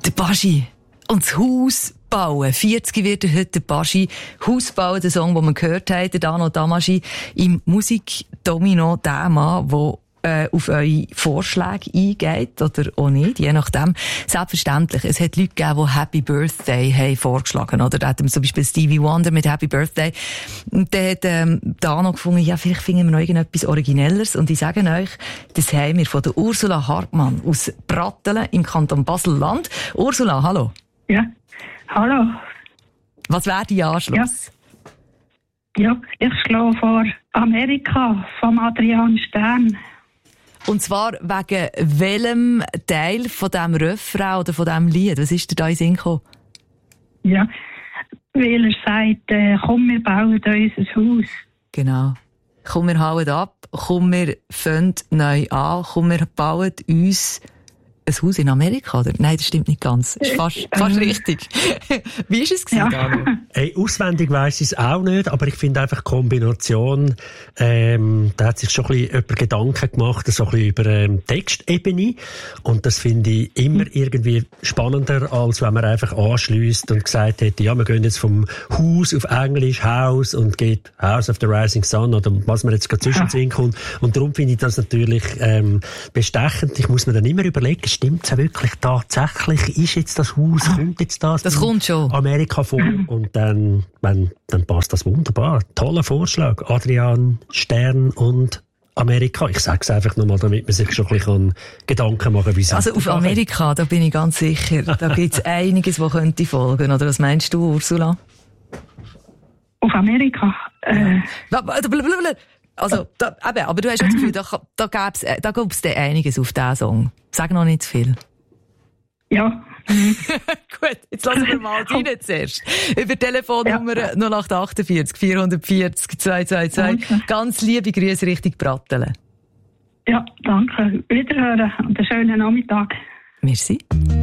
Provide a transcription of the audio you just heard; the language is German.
Der Baschi und das Haus bauen. 40 wird heute der Baschi Haus bauen, der Song, den wir gehört haben, der Dano Damaschi im Musikdomino, der Mann, der auf eure Vorschläge eingeht oder auch nicht, je nachdem. Selbstverständlich, es hat Leute gegeben, die Happy Birthday haben vorgeschlagen, oder? Da hat zum Beispiel Stevie Wonder mit Happy Birthday. Und der hat Dano gefunden, ja, vielleicht finden wir noch irgendetwas Originelleres. Und ich sage euch, das haben wir von der Ursula Hartmann aus Brattelen im Kanton Basel-Land. Ursula, hallo. Ja, hallo. Was wäre dein Anschluss? Ja, ich schlage vor Amerika von Adrian Stern. Und zwar wegen welchem Teil von diesem Refrain oder von diesem Lied? Was ist dir da in den Sinn gekommen? Ja, weil er sagt, komm, wir bauen unser Haus. Genau. Komm, wir hauen ab, komm, wir fangen neu an, komm, wir bauen uns ein Haus in Amerika, oder? Nein, das stimmt nicht ganz. Das ist fast richtig. Wie war es, Dano? Hey, auswendig weiss ich es auch nicht, aber ich finde einfach die Kombination, da hat sich schon ein bisschen jemand Gedanken gemacht, so ein bisschen über Textebene. Und das finde ich immer irgendwie spannender, als wenn man einfach anschliesst und gesagt hätte, ja, wir gehen jetzt vom Haus auf Englisch, House, und geht House of the Rising Sun, oder was man jetzt gerade zwischendrin kommt. Und darum finde ich das natürlich bestechend. Ich muss mir dann immer überlegen, stimmt es ja wirklich tatsächlich? Ist jetzt das Haus, kommt jetzt das kommt schon. Amerika vor? Und dann passt das wunderbar. Toller Vorschlag. Adrian Stern und Amerika. Ich sage es einfach nochmal, damit man sich schon ein bisschen Gedanken machen kann, wie es Also auf Amerika, da bin ich ganz sicher. Da gibt es einiges, was könnte folgen. Oder was meinst du, Ursula? Auf Amerika? Also, aber du hast das Gefühl, da gäbe es einiges auf diesen Song. Sag noch nicht zu viel. Ja. Gut, jetzt lassen wir mal rein zuerst. Über Telefonnummer 0848 440 222. Okay. Ganz liebe Grüße Richtung Brattelen. Ja, danke. Wiederhören und einen schönen Nachmittag. Merci.